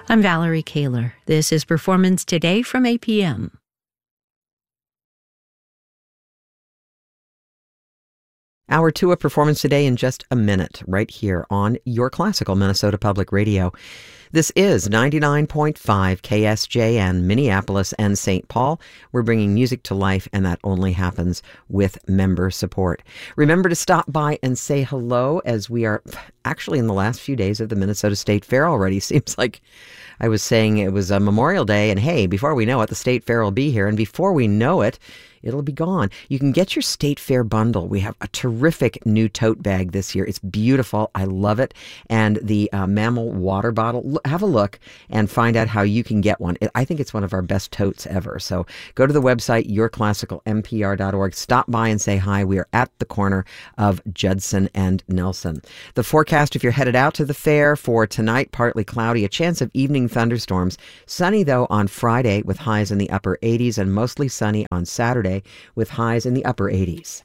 I'm Valerie Kaler. This is Performance Today from APM. Hour 2 of Performance Today in just a minute, right here on your classical Minnesota Public Radio. This is 99.5 KSJN, Minneapolis and St. Paul. We're bringing music to life, and that only happens with member support. Remember to stop by and say hello, as we are actually in the last few days of the Minnesota State Fair already. Seems like I was saying it was a Memorial Day, and hey, before we know it, the State Fair will be here, and before we know it, it'll be gone. You can get your State Fair bundle. We have a terrific new tote bag this year. It's beautiful. I love it. And the Mammal water bottle. Have a look and find out how you can get one. I think it's one of our best totes ever. So go to the website, yourclassicalmpr.org. Stop by and say hi. We are at the corner of Judson and Nelson. The forecast, if you're headed out to the fair for tonight, partly cloudy, a chance of evening thunderstorms. Sunny, though, on Friday with highs in the upper 80s, and mostly sunny on Saturday with highs in the upper 80s.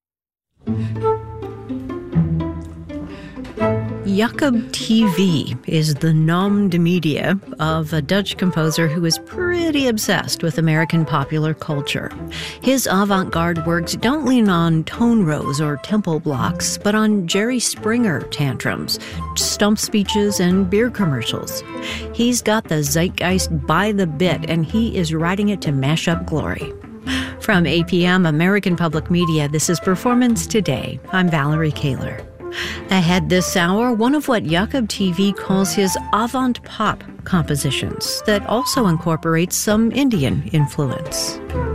Jacob TV is the nom de media of a Dutch composer who is pretty obsessed with American popular culture. His avant-garde works don't lean on tone rows or tempo blocks, but on Jerry Springer tantrums, stump speeches, and beer commercials. He's got the zeitgeist by the bit, and he is riding it to mash up glory. From APM, American Public Media, this is Performance Today. I'm Valerie Kaler. Ahead this hour, one of what Jacob TV calls his avant-pop compositions that also incorporates some Indian influence.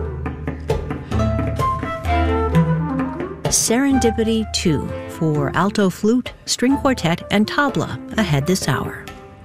Serendipity 2 for alto flute, string quartet, and tabla ahead this hour.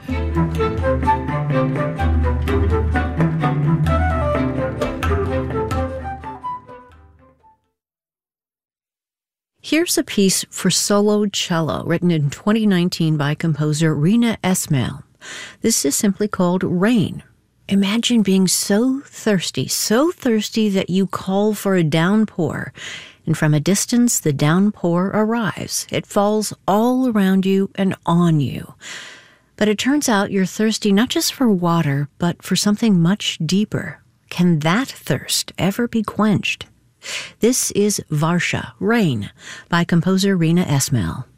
Here's a piece for solo cello written in 2019 by composer Rina Esmail. This is simply called Rain. Imagine being so thirsty that you call for a downpour, and from a distance the downpour arrives. It falls all around you and on you. But it turns out you're thirsty not just for water, but for something much deeper. Can that thirst ever be quenched? This is Varsha, Rain, by composer Rina Esmail.